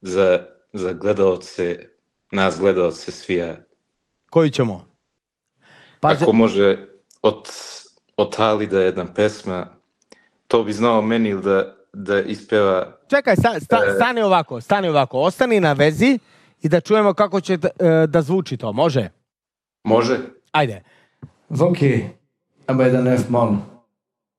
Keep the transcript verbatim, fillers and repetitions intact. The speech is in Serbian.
za, za gledalce, nas gledalce svija. Koju ćemo? Paže... Ako može od, od Halida jedna pesma, to bi znao meni da, da ispeva... Čekaj, sta, sta, stani ovako, stani ovako, ostani na vezi i da čujemo kako će da, da zvuči to, može? Može. Ajde. Okay, aber dann F-Moll.